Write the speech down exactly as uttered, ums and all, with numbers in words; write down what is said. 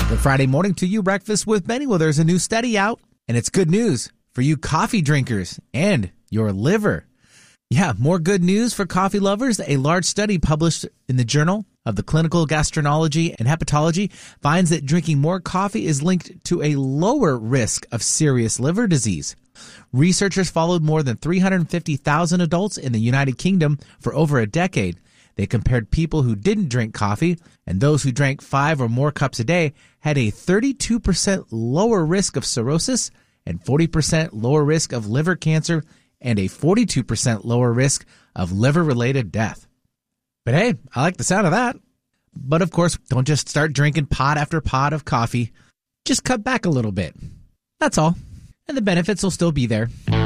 Good Friday morning to you, Breakfast with Benny. Well, there's a new study out, and it's good news for you coffee drinkers and your liver. Yeah, more good news for coffee lovers. A large study published in the Journal of the Clinical Gastroenterology and Hepatology finds that drinking more coffee is linked to a lower risk of serious liver disease. Researchers followed more than three hundred fifty thousand adults in the United Kingdom for over a decade. They compared people who didn't drink coffee, and those who drank five or more cups a day had a thirty-two percent lower risk of cirrhosis and forty percent lower risk of liver cancer and a forty-two percent lower risk of liver-related death. But hey, I like the sound of that. But of course, don't just start drinking pot after pot of coffee. Just cut back a little bit. That's all. And the benefits will still be there.